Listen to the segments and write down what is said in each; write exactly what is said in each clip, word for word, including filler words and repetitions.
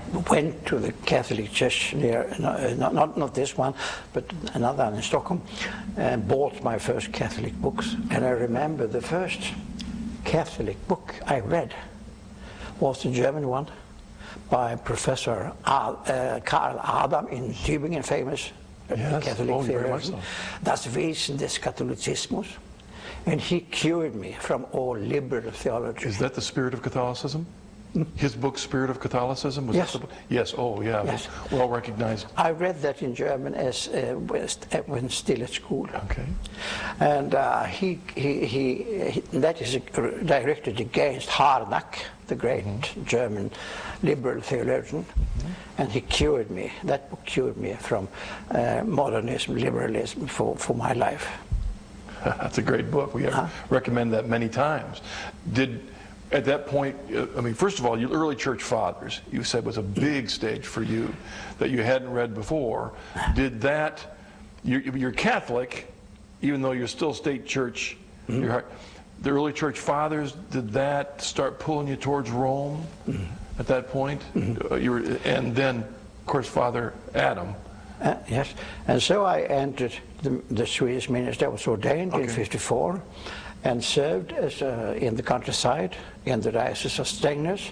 went to the Catholic church near, not, not, not this one, but another one in Stockholm, and bought my first Catholic books. And I remember the first Catholic book I read was the German one by Professor Al, uh, Karl Adam in Tübingen, famous yes. Catholic oh, theologian. So. Das Wesen des Katholizismus. And he cured me from all liberal theology. Is that the spirit of Catholicism? His book, Spirit of Catholicism? Was yes. That the book? Yes. Oh, yeah. Yes. Well recognized. I read that in German as uh, when still at school. Okay. And uh, he, he, he, he, that is directed against Harnack, the great mm-hmm. German liberal theologian, mm-hmm. and he cured me. That book cured me from uh, modernism, liberalism for, for my life. That's a great book. We huh? recommend that many times. Did At that point, I mean, first of all, your early church fathers, you said, was a big stage for you that you hadn't read before. Did that, you're, you're Catholic, even though you're still state church, mm-hmm. you're, the early church fathers, did that start pulling you towards Rome mm-hmm. at that point? Mm-hmm. uh, you were, and then, of course, Father Adam. Uh, yes, and so I entered the, the Swedish ministry. I was ordained okay. in fifty-four. And served as, uh, in the countryside in the diocese of Strängnäs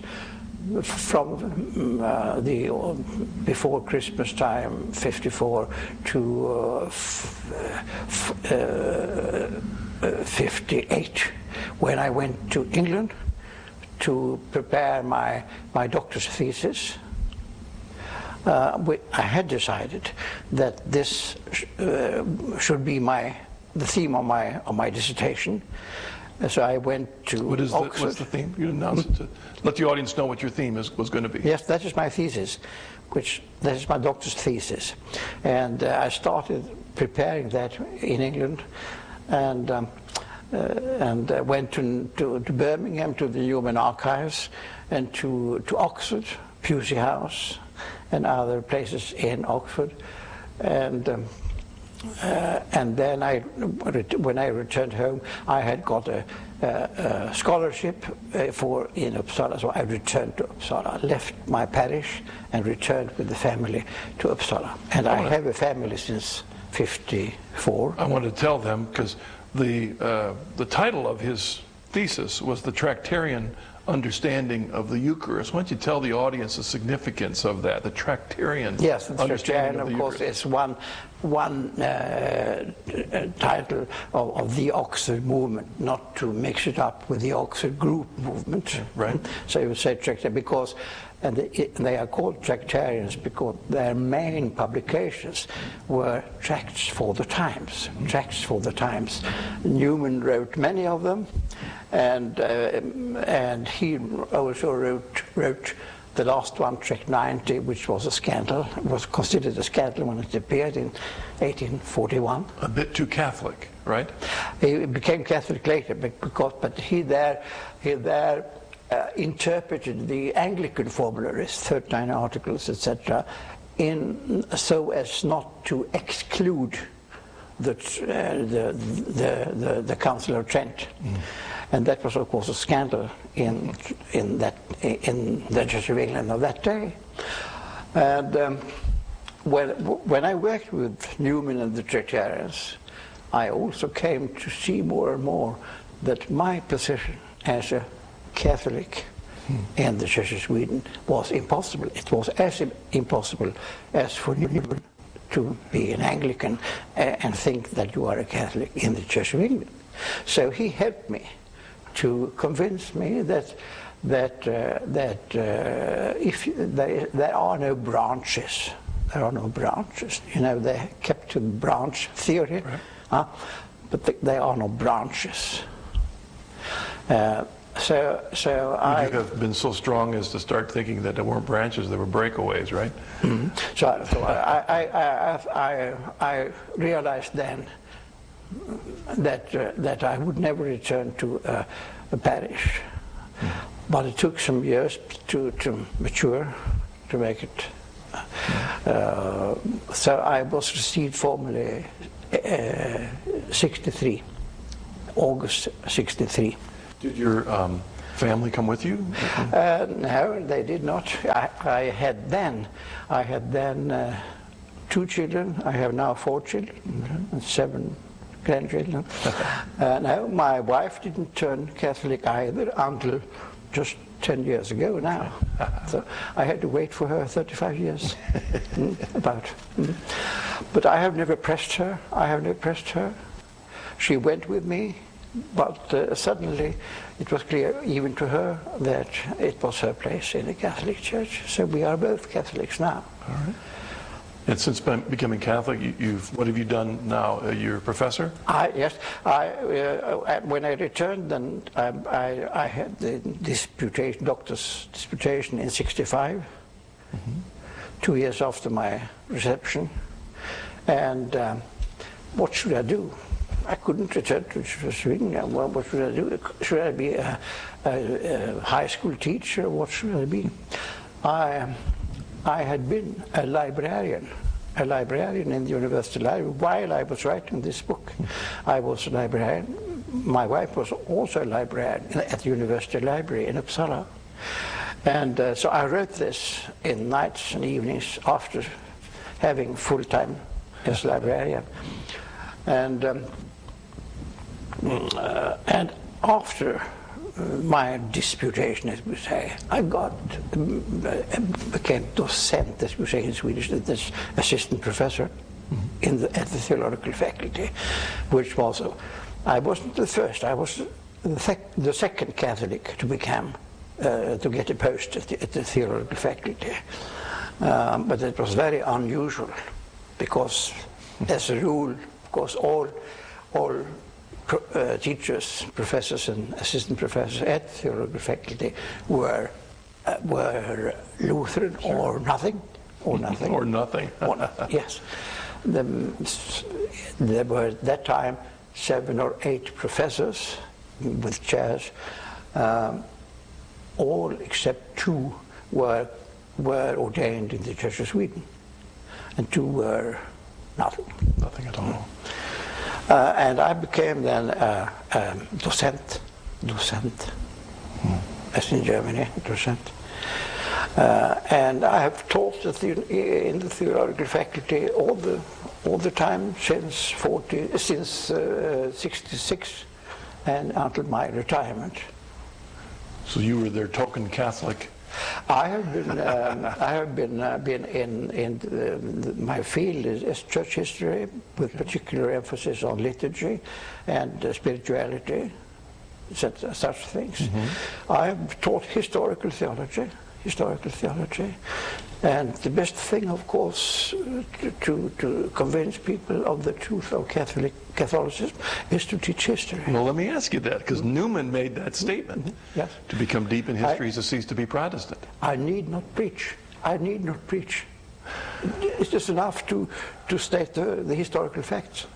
from uh, the uh, before Christmas time fifty-four to uh, f f uh, fifty-eight, when I went to England to prepare my my doctor's thesis. Uh, we, I had decided that this sh uh, should be my the theme of my of my dissertation. So I went to what is Oxford. The, what's the theme? You announce it to let the audience know what your theme is was going to be. Yes, that is my thesis, which that is my doctor's thesis, and uh, I started preparing that in England, and um, uh, and uh, went to, to to Birmingham to the Human Archives, and to to Oxford, Pusey House, and other places in Oxford, and. Um, Uh, and then I, when I returned home, I had got a, a, a scholarship uh, for in Uppsala, so I returned to Uppsala. I left my parish and returned with the family to Uppsala. And I, I have a family since fifty-four. I want to tell them, because the, uh, the title of his thesis was The Tractarian Understanding of the Eucharist. Why don't you tell the audience the significance of that, the Tractarian yes, the understanding Tractarian, of the of course, Eucharist. is one, one uh, title of, of the Oxford movement, not to mix it up with the Oxford group movement. Right. So you would say Tractarian, because and they, they are called Tractarians because their main publications were tracts for the times, mm-hmm. tracts for the times. Newman wrote many of them, and uh, and he also wrote wrote the last one, Tract ninety, which was a scandal. It was considered a scandal when it appeared in eighteen forty-one. A bit too Catholic, right? He became Catholic later, but because but he there he there. Uh, interpreted the Anglican formularies, thirty-nine articles, et cetera, in so as not to exclude the uh, the, the the the Council of Trent, mm. and that was of course a scandal in in that in the Church of England of that day. And um, when when I worked with Newman and the Tractarians, I also came to see more and more that my position as a Catholic hmm. in the Church of Sweden was impossible. It was as impossible as for Newman to be an Anglican uh, and think that you are a Catholic in the Church of England. So he helped me to convince me that that uh, that uh, if you, there, there are no branches, there are no branches. You know, they kept to the branch theory, right. uh, but th there are no branches. Uh, So, so Would I you have been so strong as to start thinking that there weren't branches, there were breakaways, right? Mm-hmm. So, so I, I, I, I, I realized then that uh, that I would never return to uh, a parish, mm. but it took some years to to mature, to make it. Uh, so I was received formally uh, sixty-three, August sixty-three. Did your um, family come with you? Uh, no, they did not. I, I had then, I had then uh, two children. I have now four children and seven grandchildren. uh, no, my wife didn't turn Catholic either until just ten years ago now. So I had to wait for her thirty-five years, mm, about. Mm. But I have never pressed her. I have never pressed her. She went with me, but uh, suddenly it was clear even to her that it was her place in the Catholic Church. So we are both Catholics now. All right. And since becoming Catholic, you, you've what have you done now? Uh, you're a professor? I, yes. I, uh, when I returned, then I, I, I had the disputation, doctor's disputation in sixty-five, mm-hmm. two years after my reception. And um, what should I do? I couldn't return to Sweden. Well, what should I do? Should I be a, a, a high school teacher? What should I be? I. I had been a librarian, a librarian in the university library while I was writing this book. I was a librarian. My wife was also a librarian at the university library in Uppsala. And uh, so I wrote this in nights and evenings after having full time as a librarian. And, um, uh, and after my disputation, as we say, I got, uh, became docent, as we say in Swedish, this assistant professor mm-hmm. in the, at the theological faculty, which was, uh, I wasn't the first, I was the, sec the second Catholic to become, uh, to get a post at the, at the theological faculty. Um, but it was very unusual, because as a rule, of course, all, all Uh, teachers, professors and assistant professors at the theological faculty were uh, were Lutheran sure. or nothing, or nothing, or nothing. or, yes, the, there were at that time seven or eight professors with chairs. Um, all except two were were ordained in the Church of Sweden, and two were nothing. Nothing at all. Uh, and I became then a uh, um, docent, docent, hmm. as in Germany, docent. Uh, and I have taught at the, in the theological faculty all the all the time since forty, since uh, sixty-six, and until my retirement. So you were their token Catholic. I have been um, I have been uh, been in in the, the, my field is, is church history, with particular emphasis on liturgy and uh, spirituality, such, such things. Mm-hmm. I have taught historical theology, historical theology, and the best thing, of course, to, to to convince people of the truth of Catholic Catholicism is to teach history. Well, let me ask you that, because mm-hmm. Newman made that statement. Mm-hmm. Yes. To become deep in history I, is to cease to be Protestant. I need not preach. I need not preach. It's just enough to, to state the, the historical facts.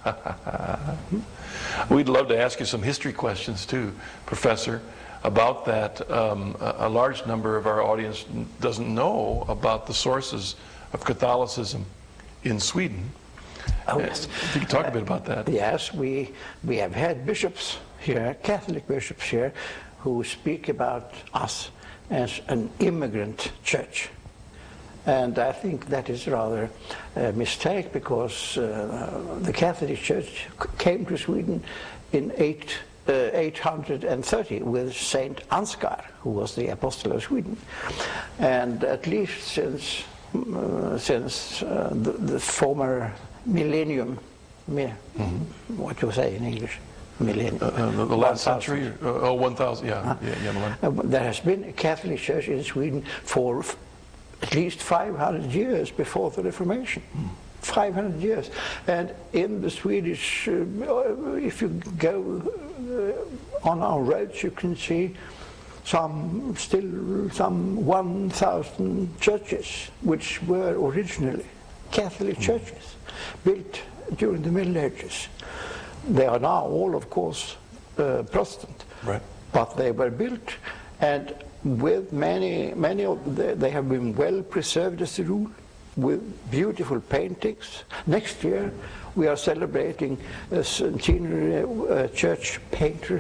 We'd love to ask you some history questions too, Professor, about that. Um, a, a large number of our audience doesn't know about the sources of Catholicism in Sweden. Oh, yes. If you could talk a bit about that. Uh, yes, we, we have had bishops here, Catholic bishops here, who speak about us as an immigrant church. And I think that is rather a mistake, because uh, the Catholic Church came to Sweden in eight, uh, eight hundred thirty with Saint Ansgar, who was the Apostle of Sweden. And at least since, uh, since uh, the, the former millennium, mm-hmm. what you say in English? Millennium. Uh, uh, the, the last century? Uh, oh, one thousand, yeah. Uh, yeah, yeah uh, there has been a Catholic Church in Sweden for at least five hundred years before the Reformation. Mm. five hundred years. And in the Swedish, uh, if you go uh, on our roads, you can see some, still some one thousand churches, which were originally Catholic mm. churches, built during the Middle Ages. They are now all, of course, uh, Protestant, right. But they were built, and with many, many of the, they have been well preserved as a rule, with beautiful paintings. Next year we are celebrating a centenary uh, church painter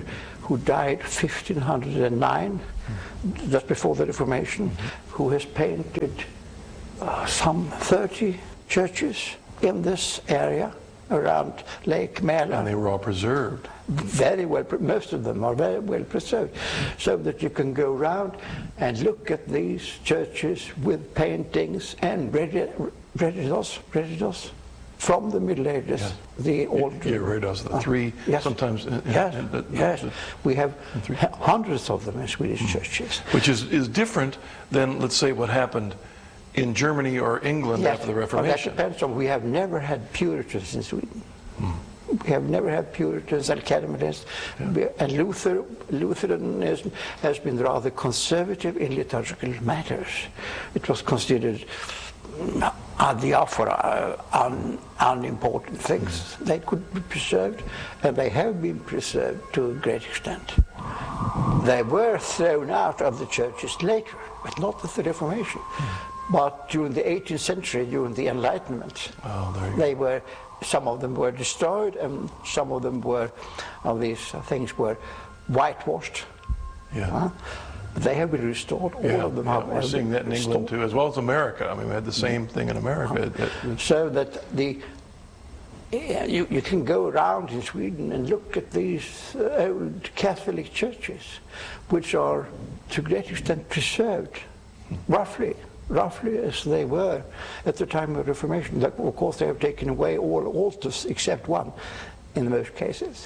who died fifteen hundred nine, mm-hmm. just before the Reformation, mm-hmm. who has painted uh, some thirty churches in this area around Lake Mälar. And they were all preserved. Very well, most of them are very well preserved, so that you can go around and look at these churches with paintings and reredos, reredos from the Middle Ages. Yeah. The old yeah, reredos, the three, uh, yes. sometimes. Uh, yes, uh, uh, yes. Uh, we have hundreds of them in Swedish mm. churches. Which is, is different than, let's say, what happened in Germany or England yes. after the Reformation. Well, that depends on, we have never had Puritans in Sweden. Mm. We have never had Puritans and Calvinists, yeah. and Luther, Lutheranism has been rather conservative in liturgical matters. It was considered adiaphora, un, unimportant things. Mm. They could be preserved, and they have been preserved to a great extent. They were thrown out of the churches later, but not with the Reformation. Mm. But during the eighteenth century, during the Enlightenment, oh, there you they go. were. Some of them were destroyed, and some of them were, of these things were whitewashed. Yeah. Uh, they have been restored. All yeah, of them yeah. have We're been seeing that in restored. England too, as well as America. I mean, we had the same thing in America. Uh, so that the yeah, you, you can go around in Sweden and look at these uh, old Catholic churches, which are to a great extent preserved, roughly. roughly as they were at the time of Reformation. Of course, they have taken away all altars except one in most cases.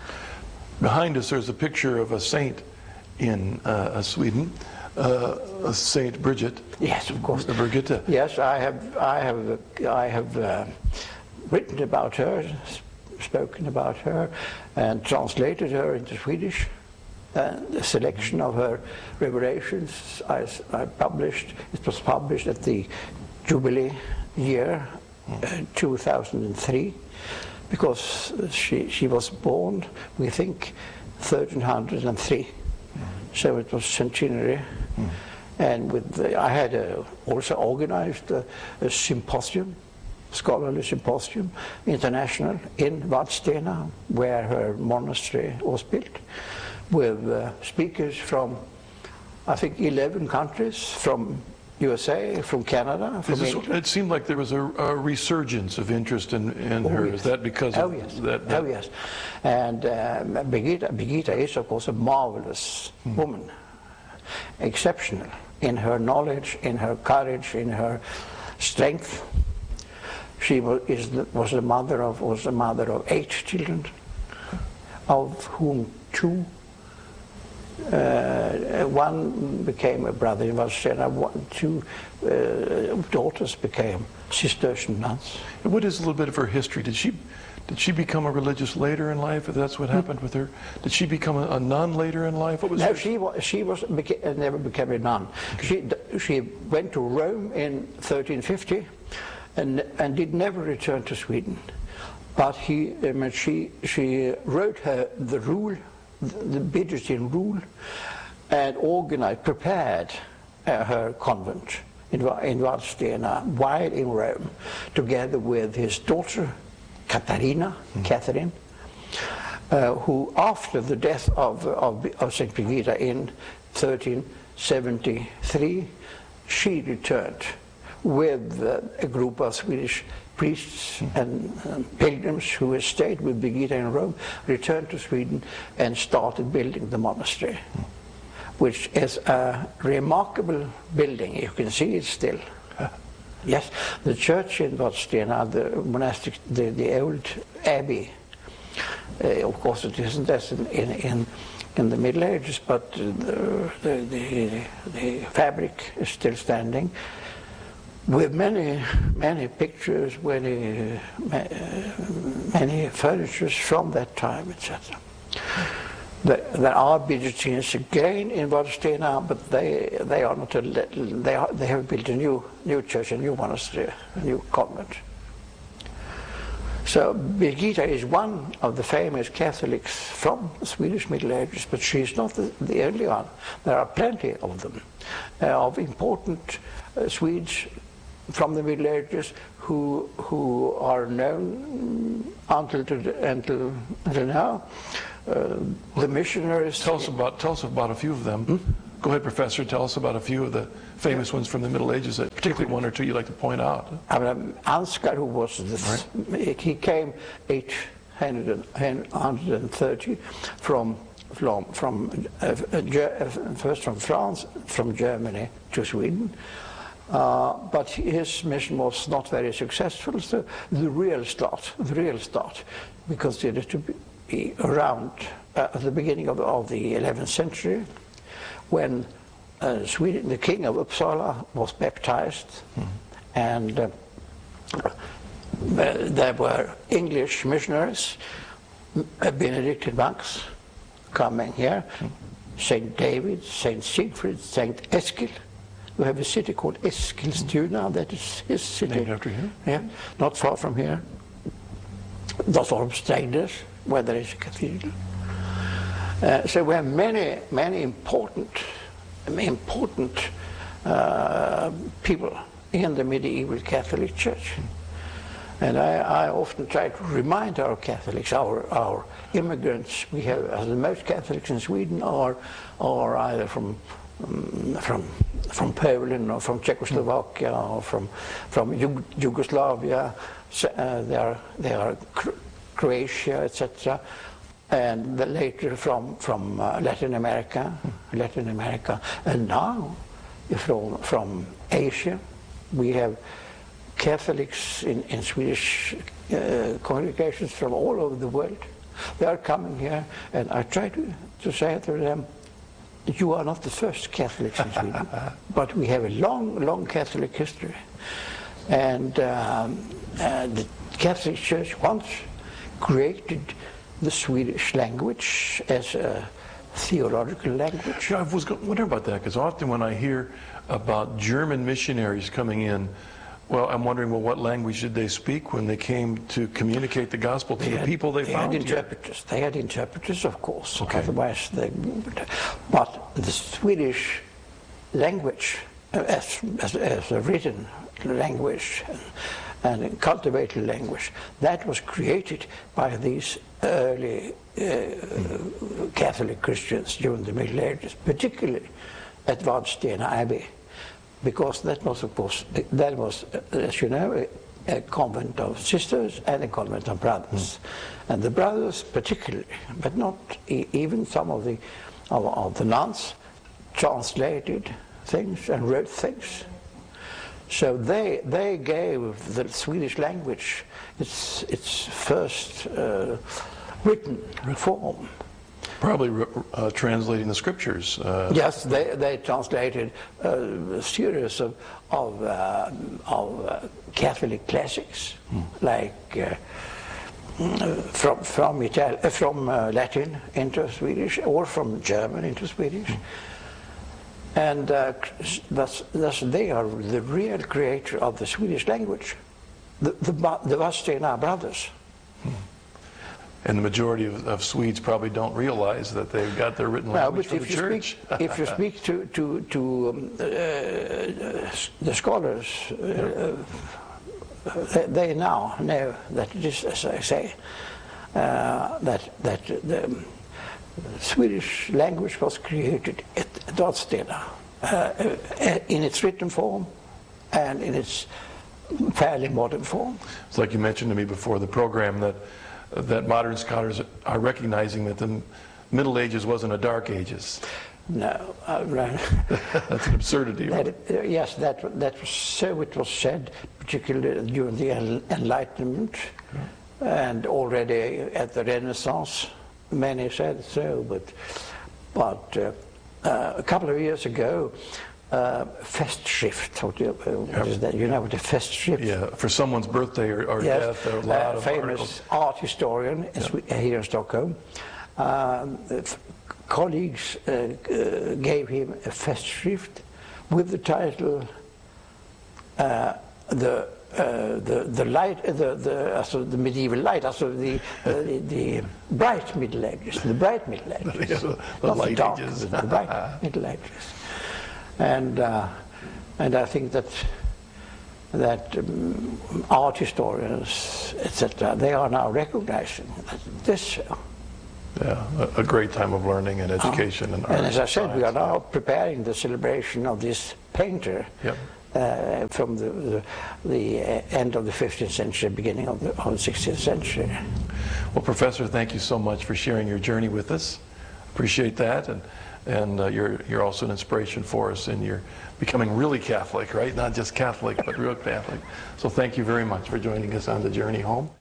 Behind us, there's a picture of a saint in uh, Sweden, uh, Saint Bridget. Yes, of course. Birgitta. Yes, I have. I have. I have uh, written about her, spoken about her, and translated her into Swedish. Uh, the selection of her revelations I, I published. It was published at the Jubilee year, uh, two thousand three, because she she was born, we think, thirteen oh three. Mm. So it was centenary. Mm. And with the, I had a, also organized a, a symposium, scholarly symposium, international, in Vadstena, where her monastery was built, with uh, speakers from, I think, eleven countries, from U S A, from Canada, from this, It seemed like there was a, a resurgence of interest in, in oh, her. Yes. Is that because oh, of yes. that, that? Oh, yes. And um, Birgitta, Birgitta is, of course, a marvelous hmm. woman, exceptional in her knowledge, in her courage, in her strength. She was, is the, was the mother of was the mother of eight children, of whom two. Uh, one became a brother in Vadstena, one, two uh, daughters became Cistercian nuns. And what is a little bit of her history? Did she, did she become a religious later in life? If that's what happened mm-hmm. with her, did she become a, a nun later in life? What was no, her? she was. She was beca never became a nun. Okay. She she went to Rome in thirteen fifty, and and did never return to Sweden. But he, I mean, she she wrote her the rule. the Byzantine rule, and organized, prepared uh, her convent in, in Vadstena while in Rome, together with his daughter, Katarina, mm. Catherine, uh, who after the death of, of, of Saint Birgitta in thirteen seventy-three, she returned with uh, a group of Swedish priests and um, pilgrims who had stayed with Birgitta in Rome, returned to Sweden and started building the monastery, mm. which is a remarkable building. You can see it still. Yes, the church in Vadstena, the monastic, the, the old abbey, uh, of course it isn't as in, in, in, in the Middle Ages, but the, the, the, the fabric is still standing, with many, many pictures, many, many furnitures from that time, et cetera. There are Byzantines again in Vadstena, but they they are not a they are they have built a new new church, a new monastery, a new convent. So Birgitta is one of the famous Catholics from the Swedish Middle Ages, but she is not the, the only one. There are plenty of them, uh, of important uh, Swedes from the Middle Ages who who are known until to, until, until now. Uh, the missionaries. Tell us about tell us about a few of them. Hmm? Go ahead, Professor. Tell us about a few of the famous yeah. ones from the Middle Ages, particularly one or two you'd like to point out. I mean, Ansgar, who was this, right. he came eight hundred thirty from from from uh, uh, first from France, from Germany to Sweden. Uh, but his mission was not very successful. So the real start, the real start, we consider to be around uh, at the beginning of, of the eleventh century, when uh, Sweden, the king of Uppsala, was baptized, mm-hmm. and uh, there were English missionaries, Benedictine monks, coming here, mm-hmm. Saint David, Saint Siegfried, Saint Eskil. We have a city called Eskilstuna, that is his city. Named after him? Yeah, not far from here. Not far from Strängnäs, where there is a cathedral. Uh, so we have many, many important, important uh, people in the medieval Catholic Church. And I, I often try to remind our Catholics, our, our immigrants, we have, uh, the most Catholics in Sweden are, are either from um, from from Poland or from Czechoslovakia or from from Yug Yugoslavia. So, uh, they are they are Cro Croatia, et cetera. And the later from from uh, Latin America, Latin America, and now from from Asia, we have Catholics in in Swedish uh, congregations from all over the world. They are coming here, and I try to to say to them, you are not the first Catholics in Sweden, but we have a long, long Catholic history. And um, uh, the Catholic Church once created the Swedish language as a theological language. Yeah, I was wondering about that, because often when I hear about German missionaries coming in, well, I'm wondering, well, what language did they speak when they came to communicate the gospel to they the had, people they, they found had interpreters. Here? They had interpreters, of course. Okay. Otherwise, they. But the Swedish language, as as, as a written language and, and cultivated language, that was created by these early uh, mm. Catholic Christians during the Middle Ages, particularly at Vadstena Abbey. Because that was, of course, that was, as you know, a, a convent of sisters and a convent of brothers. Mm. And the brothers particularly, but not e even some of the, of, of the nuns, translated things and wrote things. So they, they gave the Swedish language its, its first uh, written form. Probably uh, translating the scriptures. Uh, yes, they, they translated uh, a series of, of, uh, of uh, Catholic classics, hmm. like uh, from, from, Itali uh, from uh, Latin into Swedish, or from German into Swedish. Hmm. And uh, thus, thus they are the real creator of the Swedish language, the, the, the Vadstena brothers. Hmm. And the majority of, of Swedes probably don't realize that they've got their written language well, from the church. Speak, if you speak to, to, to um, uh, the scholars, uh, uh, they, they now know that it is, as I say, uh, that, that the Swedish language was created at Vadstena uh, in its written form and in its fairly modern form. It's like you mentioned to me before the program that that modern scholars are recognizing that the Middle Ages wasn't a Dark Ages. No, uh, right. That's an absurdity. That, uh, yes, that that was so. It was said, particularly during the Enlightenment, yeah. and already at the Renaissance, many said so. But but uh, uh, a couple of years ago, Uh, Festschrift, what, you, uh, what is that? You know what a Festschrift? Yeah, for someone's birthday or, or yes, death, there are a lot uh, of famous articles. art historian yeah. here in Stockholm. Um, colleagues uh, uh, gave him a Festschrift with the title uh, the. Uh, the the light uh, the the also the medieval light also the uh, the, the bright Middle Ages the bright Middle Ages yeah, the, the not light the dark, ages the bright Middle Ages. And uh, and I think that that um, art historians, et cetera, they are now recognizing this show. Yeah, a, a great time of learning and education. and, and as I said, science. we are now preparing the celebration of this painter Yep. uh, from the, the, the uh, end of the fifteenth century, beginning of the, of the sixteenth century. Well, Professor, thank you so much for sharing your journey with us. Appreciate that, and and uh, you're you're also an inspiration for us, and you're becoming really Catholic, right? Not just Catholic, but real Catholic. So thank you very much for joining us on the journey home.